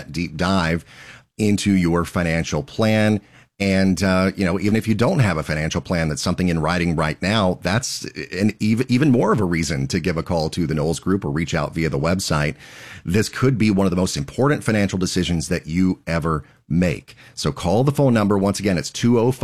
that deep dive into your financial plan. And, even if you don't have a financial plan, that's something in writing right now, that's even more of a reason to give a call to the Knowles Group or reach out via the website. This could be one of the most important financial decisions that you ever make. So call the phone number. Once again, it's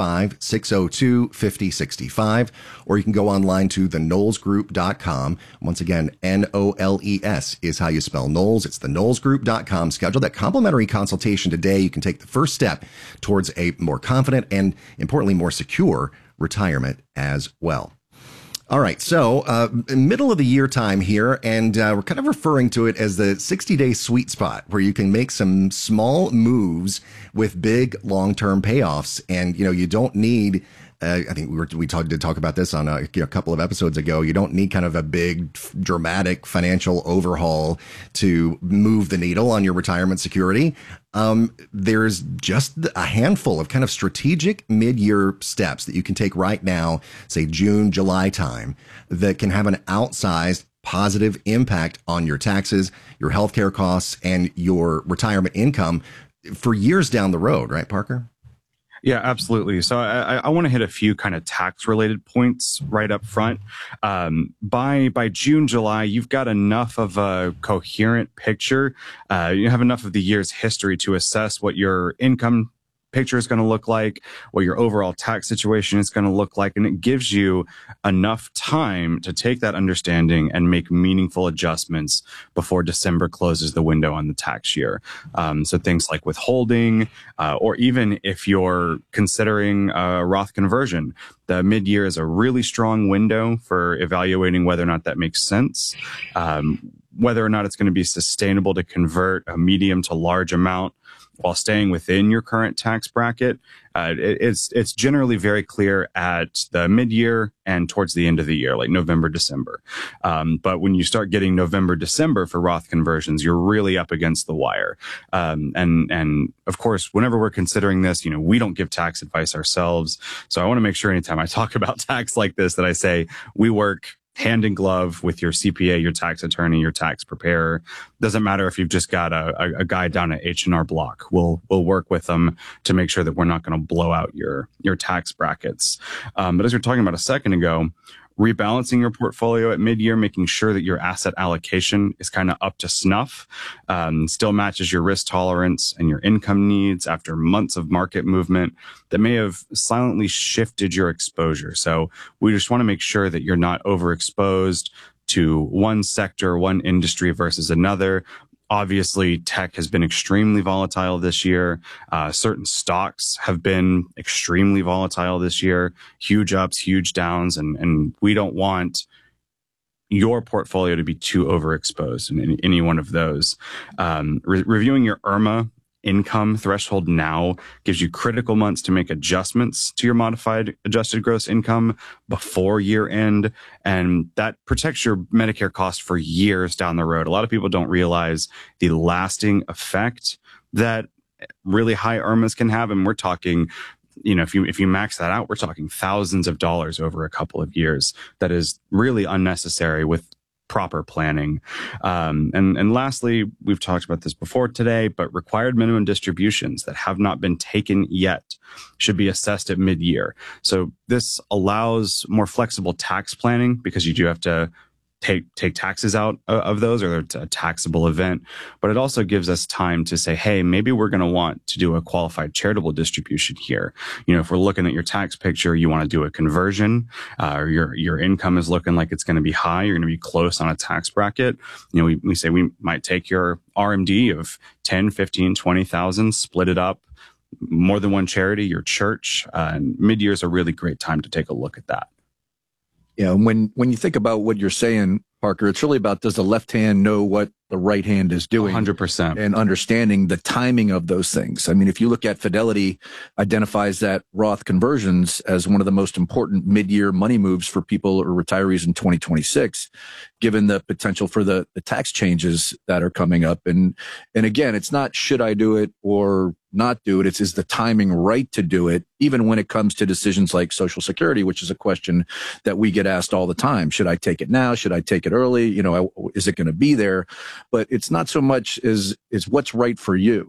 205-602-5065, or you can go online to theknowlesgroup.com. Once again, Knowles is how you spell Knowles. It's theknowlesgroup.com. Schedule that complimentary consultation today. You can take the first step towards a more confident and, importantly, more secure retirement as well. All right, so middle of the year time here, and we're kind of referring to it as the 60-day sweet spot, where you can make some small moves with big long-term payoffs. And, you don't need, I think we did talk about this on a couple of episodes ago. You don't need kind of a big, dramatic financial overhaul to move the needle on your retirement security. There's just a handful of kind of strategic mid-year steps that you can take right now, say June, July time, that can have an outsized positive impact on your taxes, your healthcare costs, and your retirement income for years down the road, right, Parker? Yeah, absolutely. So I want to hit a few kind of tax related points right up front. By June, July, you've got enough of a coherent picture. You have enough of the year's history to assess what your income picture is going to look like, what your overall tax situation is going to look like. And it gives you enough time to take that understanding and make meaningful adjustments before December closes the window on the tax year. So things like withholding, or even if you're considering a Roth conversion, the mid-year is a really strong window for evaluating whether or not that makes sense. Whether or not it's going to be sustainable to convert a medium to large amount while staying within your current tax bracket. It's generally very clear at the mid-year and towards the end of the year, like November, December. But when you start getting November, December for Roth conversions, you're really up against the wire. And of course, whenever we're considering this, we don't give tax advice ourselves. So I want to make sure anytime I talk about tax like this, that I say we work hand in glove with your CPA, your tax attorney, your tax preparer. Doesn't matter if you've just got a guy down at H&R Block. We'll work with them to make sure that we're not going to blow out your tax brackets. But as we were talking about a second ago, rebalancing your portfolio at mid-year, making sure that your asset allocation is kind of up to snuff, still matches your risk tolerance and your income needs after months of market movement that may have silently shifted your exposure. So we just want to make sure that you're not overexposed to one sector, one industry versus another. Obviously, tech has been extremely volatile this year. Certain stocks have been extremely volatile this year. Huge ups, huge downs, and we don't want your portfolio to be too overexposed in any one of those. Reviewing your IRMA income threshold now gives you critical months to make adjustments to your modified adjusted gross income before year end. And that protects your Medicare cost for years down the road. A lot of people don't realize the lasting effect that really high IRMAs can have. And we're talking, if you max that out, we're talking thousands of dollars over a couple of years. That is really unnecessary with proper planning. And lastly, we've talked about this before today, but required minimum distributions that have not been taken yet should be assessed at mid-year. So this allows more flexible tax planning because you do have to take taxes out of those, or it's a taxable event. But it also gives us time to say, hey, maybe we're going to want to do a qualified charitable distribution here. If we're looking at your tax picture, you want to do a conversion, or your income is looking like it's going to be high, you're going to be close on a tax bracket. We say we might take your RMD of 10, 15, 20,000, split it up, more than one charity, your church, and mid-year is a really great time to take a look at that. Yeah, when you think about what you're saying, Parker, it's really about, does the left hand know what the right hand is doing? 100%. And understanding the timing of those things. I mean, if you look at Fidelity, identifies that Roth conversions as one of the most important mid-year money moves for people or retirees in 2026, given the potential for the tax changes that are coming up. And again, it's not should I do it or not do it. It's is the timing right to do it, even when it comes to decisions like Social Security, which is a question that we get asked all the time. Should I take it now? Should I take it early? Is it going to be there? But it's not so much is what's right for you.